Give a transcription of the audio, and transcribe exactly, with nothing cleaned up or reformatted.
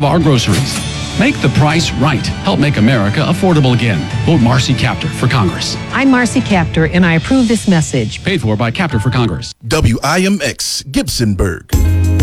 our groceries. Make the price right. Help make America affordable again. Vote Marcy Kaptur for Congress. I'm Marcy Kaptur, and I approve this message. Paid for by Kaptur for Congress. W I M X, Gibsonburg.